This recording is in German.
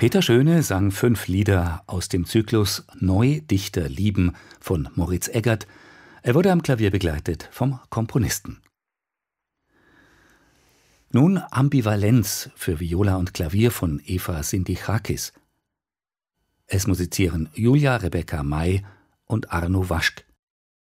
Peter Schöne sang 5 Lieder aus dem Zyklus Neu Dichter lieben von Moritz Eggert. Er wurde am Klavier begleitet vom Komponisten. Nun Ambivalenz für Viola und Klavier von Eva Sindichakis. Es musizieren Julia Rebecca May und Arno Waschk.